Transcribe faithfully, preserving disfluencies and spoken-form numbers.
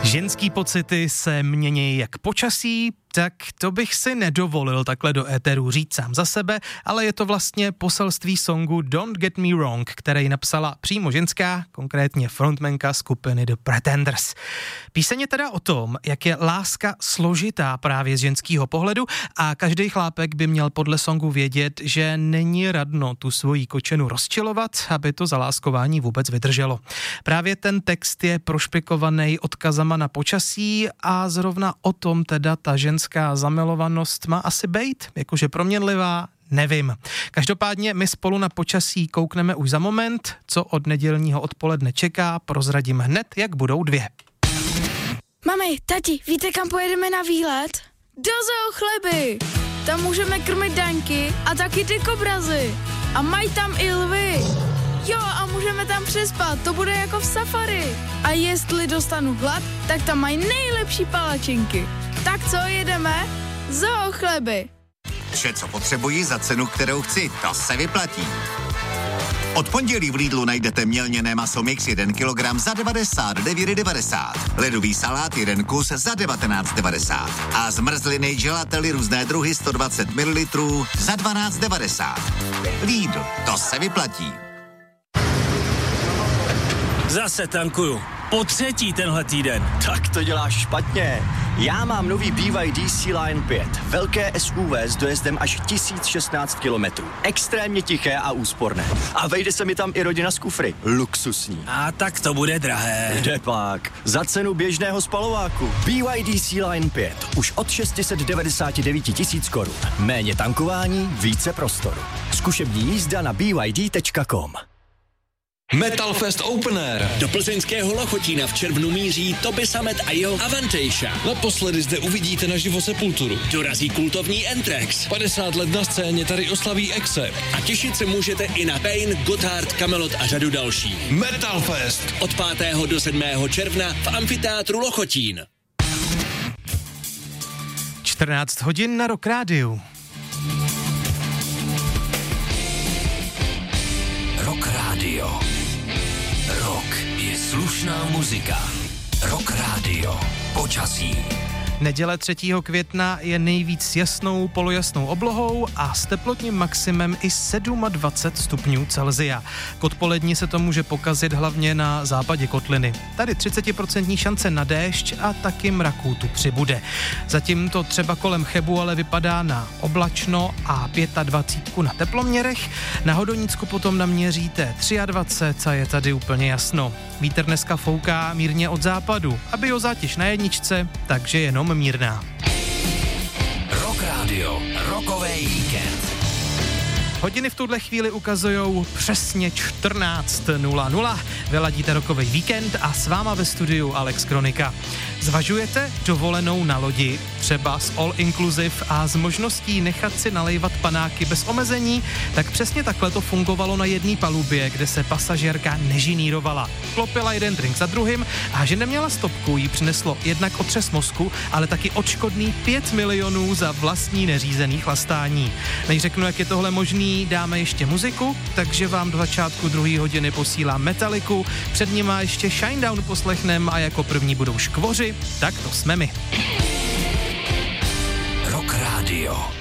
Ženský pocity se mění jak počasí, tak to bych si nedovolil takhle do éteru říct sám za sebe, ale je to vlastně poselství songu Don't Get Me Wrong, který napsala přímo ženská, konkrétně frontmanka skupiny The Pretenders. Píseň je teda o tom, jak je láska složitá právě z ženského pohledu a každý chlápek by měl podle songu vědět, že není radno tu svoji kočenu rozčilovat, aby to zaláskování vůbec vydrželo. Právě ten text je prošpikovaný odkazama na počasí a zrovna o tom teda ta ženská zamilovanost má asi bejt, jakože proměnlivá, nevím. Každopádně my spolu na počasí koukneme už za moment, co od nedělního odpoledne čeká, prozradím hned, jak budou dvě. Mami, tati, víte, kam pojedeme na výlet? Do Zoo Chleby! Tam můžeme krmit daňky a taky ty kobrazy. A mají tam i lvy. Jo, a můžeme tam přespat, to bude jako v safari. A jestli dostanu hlad, tak tam mají nejlepší palačinky. Tak co, jedeme? Zoo Chleby. Vše, co potřebuji za cenu, kterou chci, to se vyplatí. Od pondělí v Lidlu najdete mělněné maso mix jeden kilogram za devadesát devět devadesát, ledový salát jeden kus za devatenáct devadesát a zmrzliny gelately různé druhy sto dvacet mililitrů za dvanáct devadesát. Lidl, to se vyplatí. Zase tankuju. Po třetí tenhle týden. Tak to děláš špatně. Já mám nový B Y D C-Line pět. Velké S U V s dojezdem až tisíc šestnáct kilometrů. Extrémně tiché a úsporné. A vejde se mi tam i rodina z kufry. Luxusní. A tak to bude drahé. Kde pak? Za cenu běžného spalováku. B Y D C-Line pět. Už od šest set devadesát devět tisíc korun. Méně tankování, více prostoru. Zkušební jízda na b y d tečka com. Metal Fest Open Air. Do plzeňského Lochotína v červnu míří Toby Samet a jeho Avantejša. Naposledy zde uvidíte naživo Sepulturu. Dorazí kultovní Anthrax. padesát let na scéně tady oslaví Except. A těšit se můžete i na Pain, Gotthard, Kamelot a řadu dalších. Metal Fest. Od pátého do sedmého června v amfiteátru Lochotín. čtrnáct hodin na Rock Rádiu. Rock Radio. Rock je slušná muzika. Rock Radio. Počasí. Neděle třetího května je nejvíc s jasnou, polojasnou oblohou a s teplotním maximem i dvacet sedm stupňů Celsia. K odpolední se to může pokazit hlavně na západě kotliny. Tady třicet procent šance na déšť a taky mraků tu přibude. Zatím to třeba kolem Chebu ale vypadá na oblačno a dvacet pět na teploměrech. Na Hodonícku potom naměříte dvacet tři a je tady úplně jasno. Vítr dneska fouká mírně od západu, aby o zátěž na jedničce, takže jenom mírná. Rock Radio, rokový víkend. Hodiny v tuhle chvíli ukazujou přesně čtrnáct nula nula. Vyladíte rokový víkend a s váma ve studiu Alex Kronika. Zvažujete dovolenou na lodi, třeba s all inclusive a s možností nechat si nalejvat panáky bez omezení? Tak přesně takhle to fungovalo na jedné palubě, kde se pasažérka nežinírovala. Klopila jeden drink za druhým a že neměla stopku, jí přineslo jednak otřes mozku, ale taky odškodný pět milionů za vlastní neřízený chlastání. Než řeknu, jak je tohle možný, dáme ještě muziku, takže vám do začátku druhé hodiny posílám Metalliku, před nima ještě Shinedown poslechnem a jako první budou Škvoři, tak to jsme my. Rock Radio.